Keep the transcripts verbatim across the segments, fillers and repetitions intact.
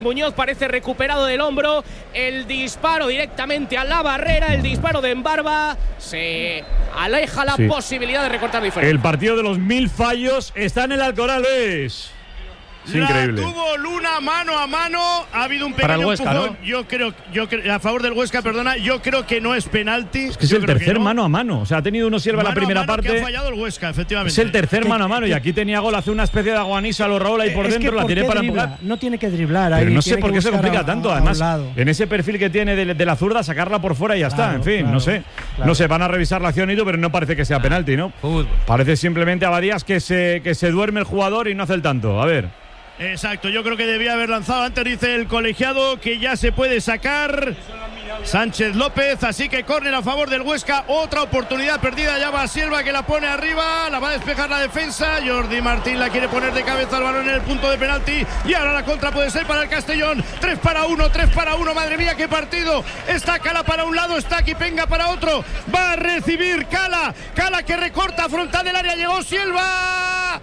Muñoz parece recuperado del hombro, el disparo directamente a la barrera, el disparo de Embarba, se aleja la sí. posibilidad de recortar diferencia. El partido de los mil fallos está en el Alcoraz, Luis. Es la increíble. Tuvo Luna mano a mano, ha habido un pequeño Huesca, empujón. ¿no? Yo creo, yo creo, a favor del Huesca, perdona, yo creo que no es penalti. Es que es yo el tercer no. mano a mano. O sea, ha tenido uno sierva la primera parte. Que ha fallado el Huesca, efectivamente. Es el tercer mano a mano y aquí tenía gol, hace una especie de aguanisa a los Raúl ahí por es dentro, que la tiene para dribla? empujar. No tiene que driblar ahí. Pero no sé por qué se complica a, tanto. a, a Además, en ese perfil que tiene de, de la zurda, sacarla por fuera y ya claro, está. En fin, claro, no sé. Claro. No sé, van a revisar la acción y todo, pero no parece que sea ah, penalti, ¿no? Fútbol. Parece simplemente Abadías que se, que se duerme el jugador y no hace el tanto. A ver. Exacto, yo creo que debía haber lanzado antes, dice el colegiado, que ya se puede sacar Sánchez López, así que córner a favor del Huesca, otra oportunidad perdida, ya va Silva que la pone arriba, la va a despejar la defensa, Jordi Martín la quiere poner de cabeza al balón en el punto de penalti y ahora la contra puede ser para el Castellón, tres para uno, tres para uno, madre mía qué partido, está Cala para un lado, está Kipenga para otro, va a recibir Cala, Cala que recorta frontal del área, llegó Silva.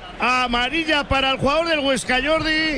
Amarilla para el jugador del Huesca, Jordi.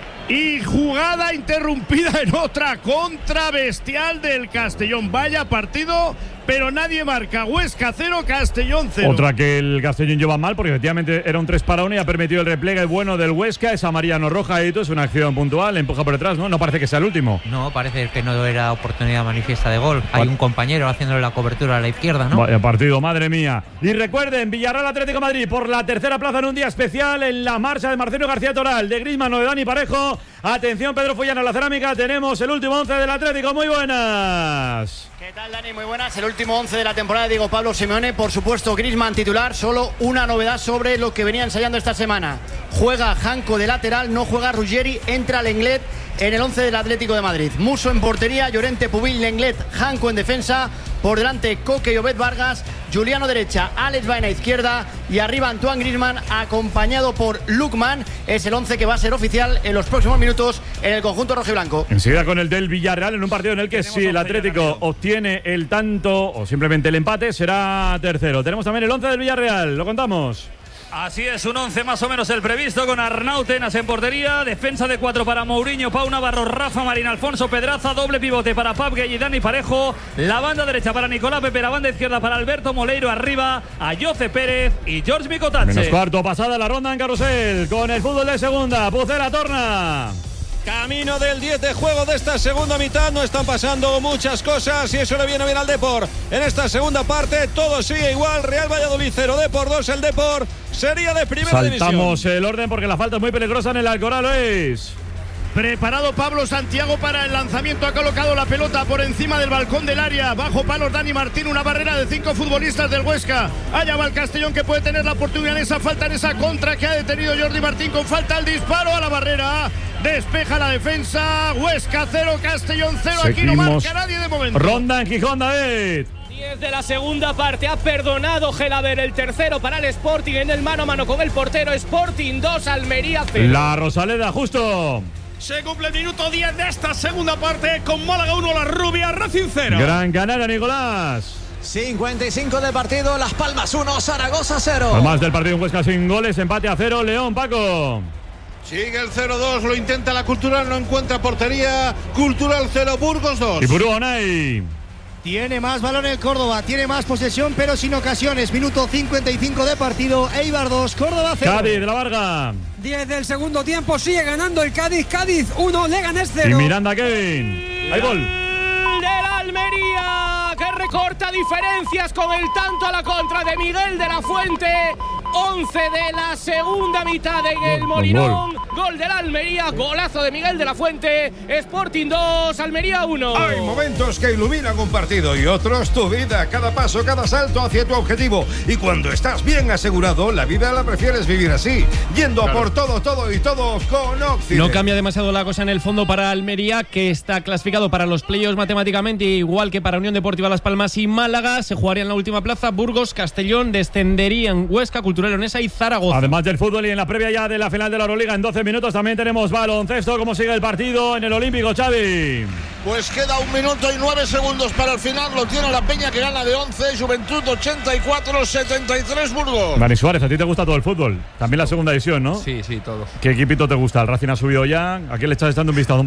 Y jugada interrumpida en otra contra bestial del Castellón. Vaya partido, pero nadie marca. Huesca cero, Castellón cero. Otra que el Castellón lleva mal, porque efectivamente era un tres para uno y ha permitido el repliegue bueno del Huesca. Es Mariano Roja y todo, es una acción puntual, empuja por detrás, ¿no? No parece que sea el último. No, parece que no era oportunidad manifiesta de gol. Hay un compañero haciéndole la cobertura a la izquierda, ¿no? Vaya partido, madre mía. Y recuerden, Villarreal Atlético de Madrid por la tercera plaza en un día especial en la marcha de Marcelo García Toral, de Griezmann o de Dani Parejo. Atención, Pedro Follano, la cerámica. Tenemos el último once del Atlético. Muy buenas. ¿Qué tal, Dani? Muy buenas. El último once de la temporada de Diego Pablo Simeone. Por supuesto, Griezmann titular. Solo una novedad sobre lo que venía ensayando esta semana. Juega Janko de lateral, no juega Ruggeri. Entra Lenglet en el once del Atlético de Madrid. Musso en portería, Llorente, Pubil, Lenglet, Janko en defensa. Por delante, Coque y Obed Vargas. Juliano derecha, Alex Baena izquierda. Y arriba Antoine Griezmann, acompañado por Lukman. Es el once que va a ser oficial en los próximos minutos en el conjunto rojiblanco. Enseguida con el del Villarreal, en un partido en el que si el Atlético obtiene el tanto o simplemente el empate, será tercero. Tenemos también el once del Villarreal, lo contamos. Así es, un once más o menos el previsto, con Arnautenas en portería, defensa de cuatro para Mourinho, Pau Navarro, Rafa Marín, Alfonso Pedraza, doble pivote para Pab Gueye y Dani Parejo, la banda derecha para Nicolás Pepe, la banda izquierda para Alberto Moleiro, arriba a Jose Pérez y George Micotache. Menos cuarto, pasada la ronda en Carrusel, con el fútbol de segunda, Pucela Torna. Camino del diez de juego de esta segunda mitad, no están pasando muchas cosas y eso le viene bien al Depor. En esta segunda parte todo sigue igual, Real Valladolid cero, Depor dos, el Depor sería de primera división. Saltamos el orden porque la falta es muy peligrosa en el Alcoraz, Luis. Preparado Pablo Santiago para el lanzamiento, ha colocado la pelota por encima del balcón del área, bajo palos Dani Martín, una barrera de cinco futbolistas del Huesca. Allá va el Castellón que puede tener la oportunidad en esa falta, en esa contra que ha detenido Jordi Martín con falta, el disparo a la barrera, despeja la defensa, Huesca cero, Castellón cero, aquí no marca nadie de momento. Ronda en Gijón, David. diez de la segunda parte, ha perdonado Gelaber, el tercero para el Sporting en el mano a mano con el portero. Sporting dos, Almería cero. La Rosaleda, justo. Se cumple el minuto diez de esta segunda parte con Málaga uno, la Rubia, Racing cero. Gran Canaria, Nicolás. cincuenta y cinco de partido, Las Palmas uno, Zaragoza cero. Además del partido en Huesca sin goles, empate a cero, León, Paco. Sigue el cero dos, lo intenta la Cultural, no encuentra portería. Cultural cero, Burgos dos. Y Burgos Unai. Tiene más balón el Córdoba, tiene más posesión, pero sin ocasiones. Minuto cincuenta y cinco de partido, Eibar dos, Córdoba cero. Cádiz de la Varga. diez del segundo tiempo, sigue ganando el Cádiz. Cádiz uno, Leganés cero. Y Miranda, Kevin. Hay gol. Del Almería, que recorta diferencias con el tanto a la contra de Miguel de la Fuente. once de la segunda mitad en el Molinón. Gol. Gol del Almería, golazo de Miguel de la Fuente. Sporting dos, Almería uno. Hay momentos que iluminan un partido y otros tu vida. Cada paso, cada salto hacia tu objetivo. Y cuando estás bien asegurado, la vida la prefieres vivir así. Yendo claro. a por todo, todo y todo con Occident. No cambia demasiado la cosa en el fondo para Almería, que está clasificado para los playoffs matemáticamente, igual que para Unión Deportiva Las Palmas y Málaga. Se jugaría en la última plaza. Burgos, Castellón descenderían Huesca, Cultural Leonesa y Zaragoza. Además del fútbol y en la previa ya de la final de la Euroliga en doce minutos también tenemos baloncesto. ¿Cómo sigue el partido en el Olímpico, Xavi? Pues queda un minuto y nueve segundos para el final. Lo tiene la Peña, que gana de once. Juventud ochenta y cuatro setenta y tres Burgos. Dani Suárez, a ti te gusta todo el fútbol. También la segunda división, ¿no? Sí, sí, todo. ¿Qué equipito te gusta? El Racing ha subido ya. ¿A quién le estás echando un vistazo?